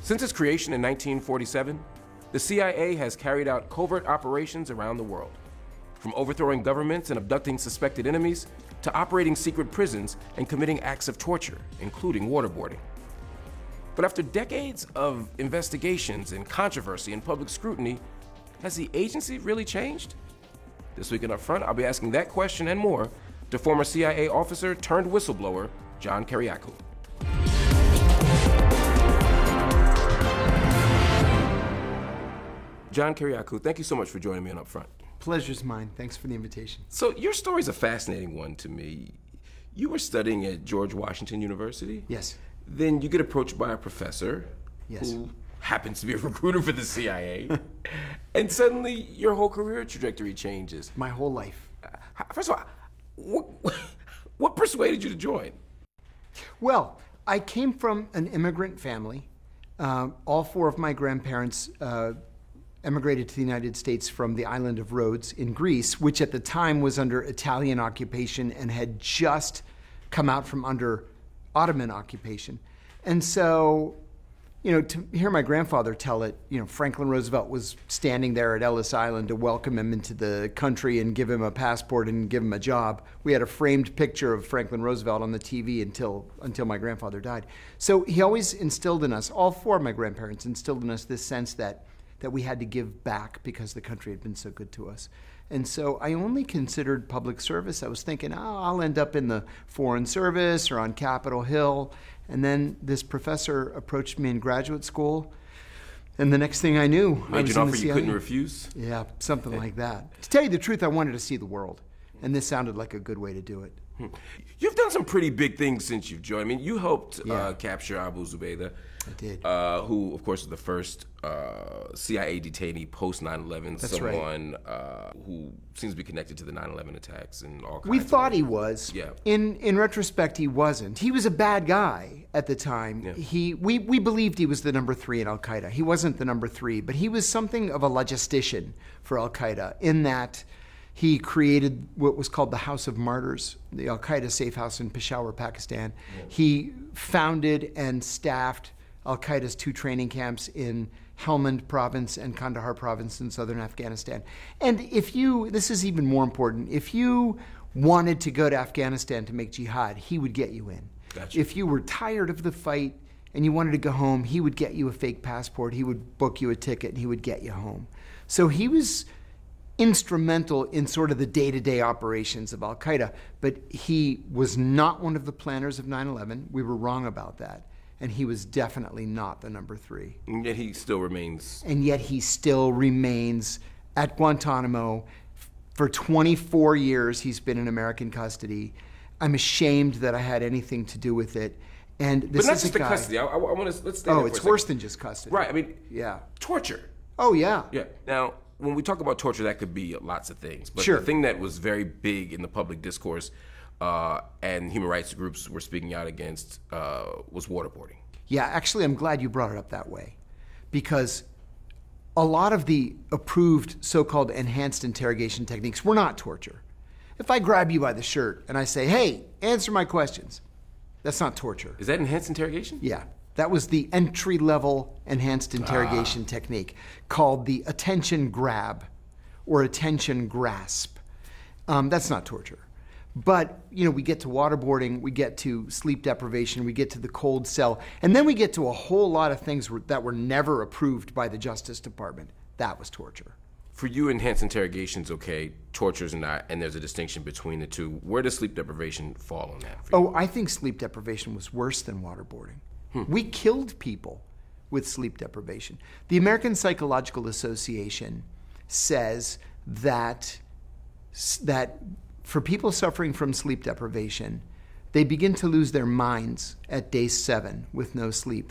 Since its creation in 1947, the CIA has carried out covert operations around the world, from overthrowing governments and abducting suspected enemies to operating secret prisons and committing acts of torture, including waterboarding. But after decades of investigations and controversy and public scrutiny, has the agency really changed? This week in Upfront, I'll be asking that question and more to former CIA officer turned whistleblower, John Kiriakou. John Kiriakou, thank you so much for joining me on Upfront. Pleasure's mine. Thanks for the invitation. So your story's a fascinating one to me. You were studying at George Washington University? Yes. Then you get approached by a professor Yes. who happens to be a recruiter for the CIA, and suddenly your whole career trajectory changes. My whole life. First of all, what persuaded you to join? Well, I came from an immigrant family. All four of my grandparents emigrated to the United States from the island of Rhodes in Greece, which at the time was under Italian occupation and had just come out from under Ottoman occupation. And so, to hear my grandfather tell it, Franklin Roosevelt was standing there at Ellis Island to welcome him into the country and give him a passport and give him a job. We had a framed picture of Franklin Roosevelt on the TV until my grandfather died. So he always instilled in us, all four of my grandparents instilled in us this sense that we had to give back because the country had been so good to us. And so I only considered public service. I was thinking, I'll end up in the Foreign Service or on Capitol Hill. And then this professor approached me in graduate school. And the next thing I knew, I Made was you an in the offer you CIA. couldn't refuse? Yeah, something like that. To tell you the truth, I wanted to see the world. And this sounded like a good way to do it. You've done some pretty big things since you've joined. I mean, you helped Yeah. capture Abu Zubaydah. I did. Who, of course, was the first CIA detainee post 9/11. That's right. Someone who seems to be connected to the 9/11 attacks and all kinds We of thought ways. he was. Yeah. In retrospect, he wasn't. He was a bad guy at the time. Yeah. We believed he was the number 3 in Al-Qaeda. He wasn't the number 3, but he was something of a logistician for Al-Qaeda in that he created what was called the House of Martyrs, the Al-Qaeda safe house in Peshawar, Pakistan. Yeah. He founded and staffed Al-Qaeda's 2 training camps in Helmand province and Kandahar province in southern Afghanistan. And this is even more important, if you wanted to go to Afghanistan to make jihad, he would get you in. Gotcha. If you were tired of the fight and you wanted to go home, he would get you a fake passport, he would book you a ticket, and he would get you home. So he was instrumental in sort of the day-to-day operations of Al-Qaeda, but he was not one of the planners of 9/11. We were wrong about that. And he was definitely not the number 3. And yet he still remains. And yet he still remains at Guantanamo. For 24 years, he's been in American custody. I'm ashamed that I had anything to do with it. And this But not is just a the guy. custody. I want to let's stay there for a it's second. worse than just custody. Right. I mean, Yeah. torture. Oh, yeah. Yeah. Now, when we talk about torture, that could be lots of things. But Sure. the thing that was very big in the public discourse and human rights groups were speaking out against was waterboarding. Yeah, actually, I'm glad you brought it up that way, because a lot of the approved so-called enhanced interrogation techniques were not torture. If I grab you by the shirt and I say, hey, answer my questions, that's not torture. Is that enhanced interrogation? Yeah, that was the entry-level enhanced interrogation technique called the attention grab or attention grasp. That's not torture. But, we get to waterboarding, we get to sleep deprivation, we get to the cold cell, and then we get to a whole lot of things that were never approved by the Justice Department. That was torture. For you, enhanced interrogation's okay, torture's not, and there's a distinction between the two. Where does sleep deprivation fall on that for you? Oh, I think sleep deprivation was worse than waterboarding. We killed people with sleep deprivation. The American Psychological Association says that for people suffering from sleep deprivation, they begin to lose their minds at day 7 with no sleep.